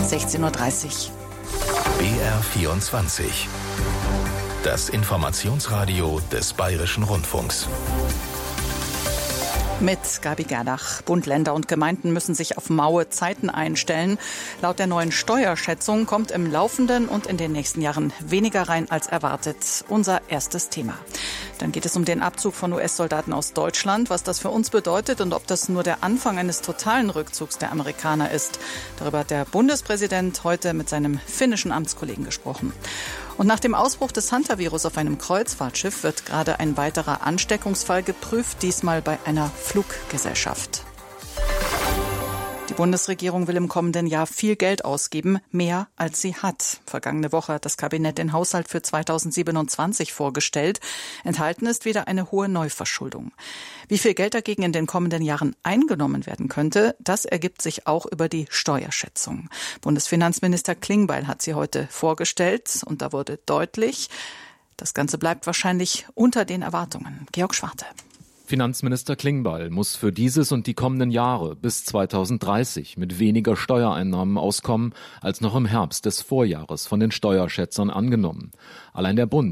16.30 Uhr. BR24. Das Informationsradio des Bayerischen Rundfunks. Mit Gabi Gerdach. Bund, Länder und Gemeinden müssen sich auf maue Zeiten einstellen. Laut der neuen Steuerschätzung kommt im laufenden und in den nächsten Jahren weniger rein als erwartet. Unser erstes Thema. Dann geht es um den Abzug von US-Soldaten aus Deutschland, was das für uns bedeutet und ob das nur der Anfang eines totalen Rückzugs der Amerikaner ist. Darüber hat der Bundespräsident heute mit seinem finnischen Amtskollegen gesprochen. Und nach dem Ausbruch des Hantavirus auf einem Kreuzfahrtschiff wird gerade ein weiterer Ansteckungsfall geprüft, diesmal bei einer Fluggesellschaft. Die Bundesregierung will im kommenden Jahr viel Geld ausgeben, mehr als sie hat. Vergangene Woche hat das Kabinett den Haushalt für 2027 vorgestellt. Enthalten ist wieder eine hohe Neuverschuldung. Wie viel Geld dagegen in den kommenden Jahren eingenommen werden könnte, das ergibt sich auch über die Steuerschätzung. Bundesfinanzminister Klingbeil hat sie heute vorgestellt und da wurde deutlich, das Ganze bleibt wahrscheinlich unter den Erwartungen. Georg Schwarte. Finanzminister Klingbeil muss für dieses und die kommenden Jahre bis 2030 mit weniger Steuereinnahmen auskommen als noch im Herbst des Vorjahres von den Steuerschätzern angenommen. Allein der Bund